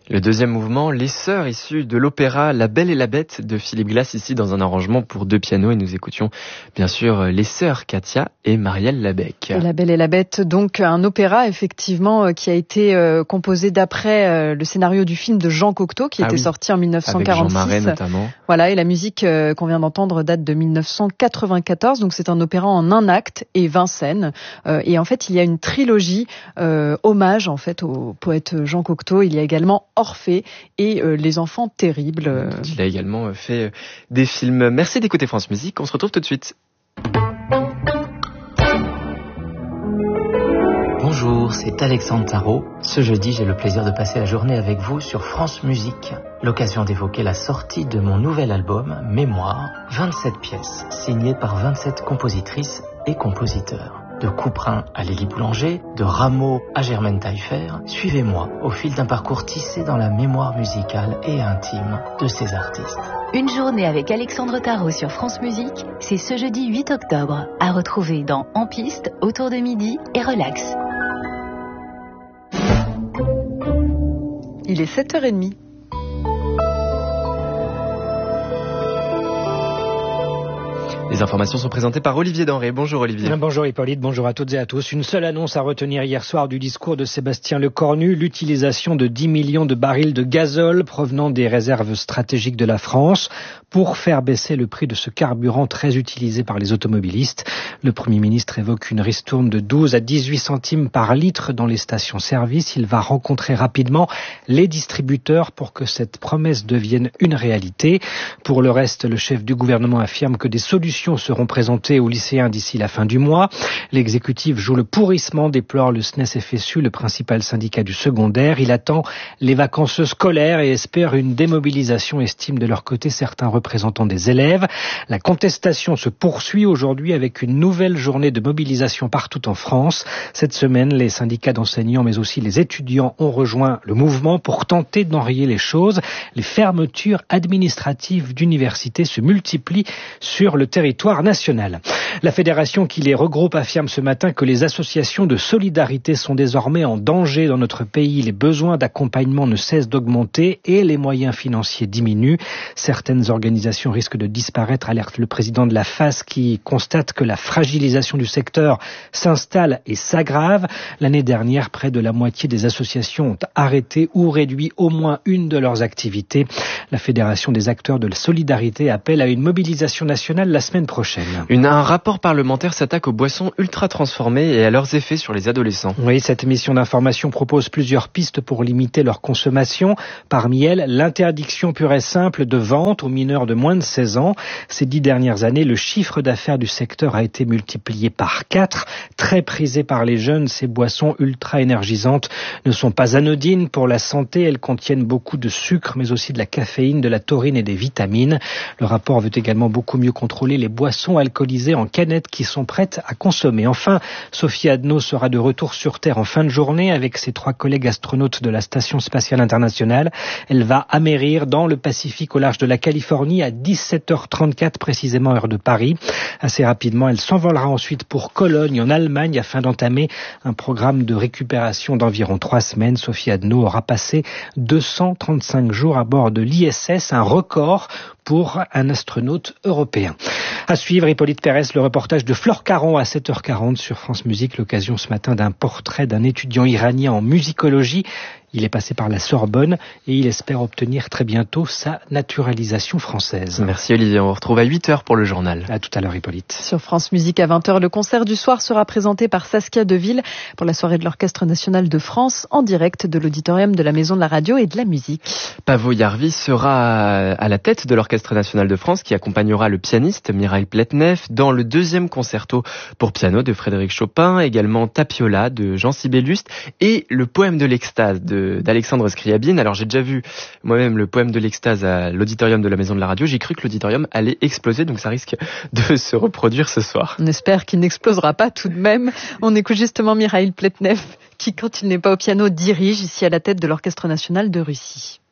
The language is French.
Le deuxième mouvement, les sœurs issues de l'opéra La Belle et la Bête de Philippe Glass, ici dans un arrangement pour 2 pianos, et nous écoutions bien sûr les sœurs Katia et Marielle Labec. Et La Belle et la Bête, donc un opéra effectivement qui a été composé d'après le scénario du film de Jean Cocteau qui était sorti en 1946. Avec Jean Marais notamment. Voilà, et la musique qu'on vient d'entendre date de 1994, donc c'est un opéra en un acte et 20 scènes. Et en fait, il y a une trilogie hommage en fait au poète Jean Cocteau. Il y a également Orphée et Les Enfants Terribles. Il a également fait des films. Merci d'écouter France Musique, on se retrouve tout de suite. Bonjour, c'est Alexandre Tarot. Ce jeudi, j'ai le plaisir de passer la journée avec vous sur France Musique. L'occasion d'évoquer la sortie de mon nouvel album, Mémoire, 27 pièces, signées par 27 compositrices et compositeurs. De Couperin à Lélie Boulanger, de Rameau à Germaine Taillefer, suivez-moi au fil d'un parcours tissé dans la mémoire musicale et intime de ces artistes. Une journée avec Alexandre Tarot sur France Musique, c'est ce jeudi 8 octobre, à retrouver dans En Piste, autour de midi et Relax. Il est 7h30. Les informations sont présentées par Olivier Denré. Bonjour Olivier. Bonjour Hippolyte, bonjour à toutes et à tous. Une seule annonce à retenir hier soir du discours de Sébastien Lecornu, l'utilisation de 10 millions de barils de gazole provenant des réserves stratégiques de la France pour faire baisser le prix de ce carburant très utilisé par les automobilistes. Le Premier ministre évoque une ristourne de 12 à 18 centimes par litre dans les stations-service. Il va rencontrer rapidement les distributeurs pour que cette promesse devienne une réalité. Pour le reste, le chef du gouvernement affirme que des solutions seront présentées aux lycéens d'ici la fin du mois. L'exécutif joue le pourrissement, déplore le SNES-FSU, le principal syndicat du secondaire. Il attend les vacances scolaires et espère une démobilisation, estiment de leur côté certains représentants des élèves. La contestation se poursuit aujourd'hui avec une nouvelle journée de mobilisation partout en France. Cette semaine, les syndicats d'enseignants mais aussi les étudiants ont rejoint le mouvement pour tenter d'enrayer les choses. Les fermetures administratives d'universités se multiplient sur le territoire national. La fédération qui les regroupe affirme ce matin que les associations de solidarité sont désormais en danger dans notre pays. Les besoins d'accompagnement ne cessent d'augmenter et les moyens financiers diminuent. Certaines organisations risquent de disparaître, alerte le président de la FAS qui constate que la fragilisation du secteur s'installe et s'aggrave. L'année dernière, près de la moitié des associations ont arrêté ou réduit au moins une de leurs activités. La fédération des acteurs de la solidarité appelle à une mobilisation nationale la semaine prochaine. Un rapport parlementaire s'attaque aux boissons ultra transformées et à leurs effets sur les adolescents. Oui, cette mission d'information propose plusieurs pistes pour limiter leur consommation. Parmi elles, l'interdiction pure et simple de vente aux mineurs de moins de 16 ans. Ces 10 dernières années, le chiffre d'affaires du secteur a été multiplié par 4. Très prisées par les jeunes, ces boissons ultra énergisantes ne sont pas anodines pour la santé. Elles contiennent beaucoup de sucre, mais aussi de la caféine, de la taurine et des vitamines. Le rapport veut également beaucoup mieux contrôler les boissons alcoolisées en canettes qui sont prêtes à consommer. Enfin, Sophie Adno sera de retour sur Terre en fin de journée avec ses 3 collègues astronautes de la Station spatiale internationale. Elle va amérir dans le Pacifique au large de la Californie à 17h34 précisément heure de Paris. Assez rapidement, elle s'envolera ensuite pour Cologne en Allemagne afin d'entamer un programme de récupération d'environ 3 semaines. Sophie Adno aura passé 235 jours à bord de l'ISS, un record pour un astronaute européen. À suivre, Hippolyte Pérez, le reportage de Flore Caron à 7h40 sur France Musique. L'occasion ce matin d'un portrait d'un étudiant iranien en musicologie. Il est passé par la Sorbonne et il espère obtenir très bientôt sa naturalisation française. Merci Olivier, on vous retrouve à 8h pour le journal. À tout à l'heure Hippolyte. Sur France Musique à 20h, le concert du soir sera présenté par Saskia Deville pour la soirée de l'Orchestre National de France en direct de l'auditorium de la Maison de la Radio et de la Musique. Pavo Jarvi sera à la tête de l'Orchestre National de France qui accompagnera le pianiste Mikhail Pletnev dans le 2e concerto pour piano de Frédéric Chopin, également Tapiola de Jean Sibelius et le poème de l'extase d'Alexandre Scriabine. Alors j'ai déjà vu moi-même le poème de l'extase à l'auditorium de la Maison de la Radio. J'ai cru que l'auditorium allait exploser, donc ça risque de se reproduire ce soir. On espère qu'il n'explosera pas tout de même. On écoute justement Mikhail Pletnev qui, quand il n'est pas au piano, dirige ici à la tête de l'Orchestre National de Russie.